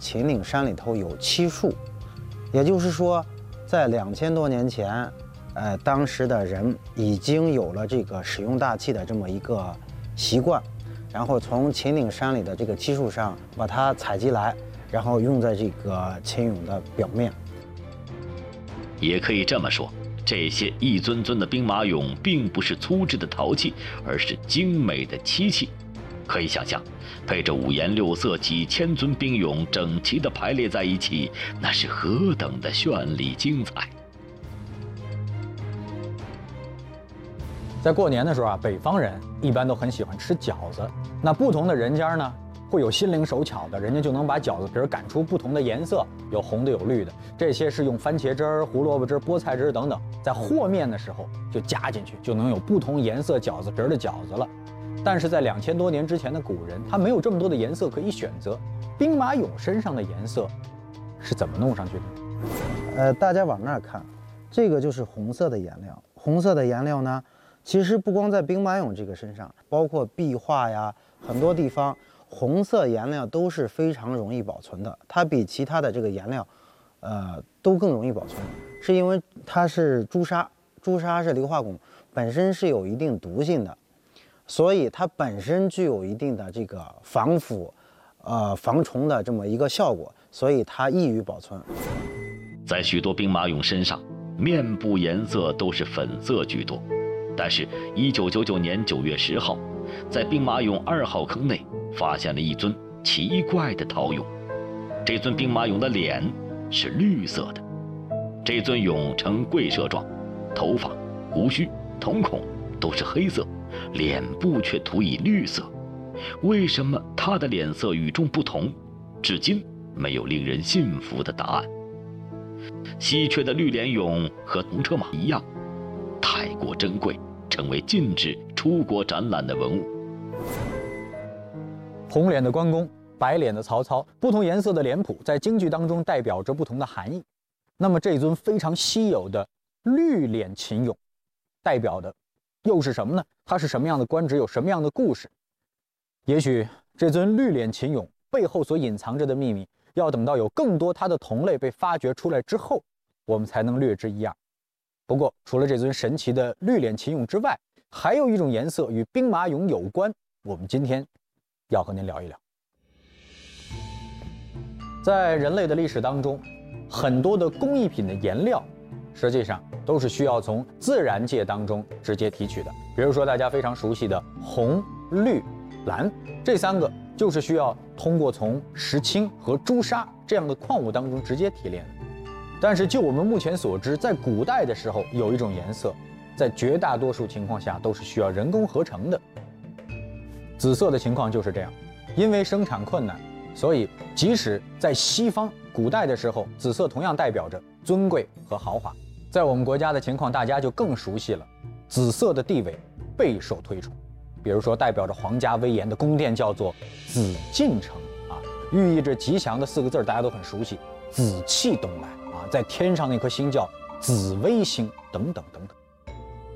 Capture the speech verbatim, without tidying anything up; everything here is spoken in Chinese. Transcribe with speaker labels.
Speaker 1: 秦岭山里头有漆树，也就是说，在两千多年前，呃，当时的人已经有了这个使用大漆的这么一个习惯，然后从秦岭山里的这个漆树上把它采集来，然后用在这个秦俑的表面。
Speaker 2: 也可以这么说，这些一尊尊的兵马俑并不是粗制的陶器，而是精美的漆器。可以想象，配着五颜六色几千尊兵俑整齐地排列在一起，那是何等的绚丽精彩。
Speaker 3: 在过年的时候啊，北方人一般都很喜欢吃饺子。那不同的人家呢，会有心灵手巧的，人家就能把饺子皮儿擀出不同的颜色，有红的有绿的。这些是用番茄汁儿、胡萝卜汁、菠菜汁等等，在和面的时候就加进去，就能有不同颜色饺子皮儿的饺子了。但是在两千多年之前的古人，他没有这么多的颜色可以选择，兵马俑身上的颜色是怎么弄上去的？
Speaker 1: 呃，大家往那儿看，这个就是红色的颜料。红色的颜料呢，其实不光在兵马俑这个身上，包括壁画呀，很多地方红色颜料都是非常容易保存的。它比其他的这个颜料，呃，都更容易保存，是因为它是朱砂，朱砂是硫化汞，本身是有一定毒性的。所以它本身具有一定的这个防腐、呃防虫的这么一个效果，所以它易于保存。
Speaker 2: 在许多兵马俑身上，面部颜色都是粉色居多，但是，一九九九年九月十号，在兵马俑二号坑内发现了一尊奇怪的陶俑。这尊兵马俑的脸是绿色的，这尊俑呈跪射状，头发、胡须、瞳孔都是黑色。脸部却涂以绿色，为什么他的脸色与众不同？至今没有令人信服的答案。稀缺的绿脸俑和铜车马一样，太过珍贵，成为禁止出国展览的文物。
Speaker 3: 红脸的关公，白脸的曹操，不同颜色的脸谱在京剧当中代表着不同的含义。那么这尊非常稀有的绿脸秦俑，代表的又是什么呢？它是什么样的官职，有什么样的故事？也许这尊绿脸秦俑背后所隐藏着的秘密，要等到有更多它的同类被发掘出来之后，我们才能略知一二。不过，除了这尊神奇的绿脸秦俑之外，还有一种颜色与兵马俑有关，我们今天要和您聊一聊。在人类的历史当中，很多的工艺品的颜料实际上都是需要从自然界当中直接提取的。比如说大家非常熟悉的红、绿、蓝，这三个就是需要通过从石青和朱砂这样的矿物当中直接提炼的。但是就我们目前所知，在古代的时候，有一种颜色在绝大多数情况下都是需要人工合成的。紫色的情况就是这样，因为生产困难，所以即使在西方古代的时候，紫色同样代表着尊贵和豪华。在我们国家的情况，大家就更熟悉了，紫色的地位备受推崇。比如说代表着皇家威严的宫殿叫做紫禁城啊，寓意着吉祥的四个字大家都很熟悉，紫气东来啊，在天上那颗星叫紫微星等等等等。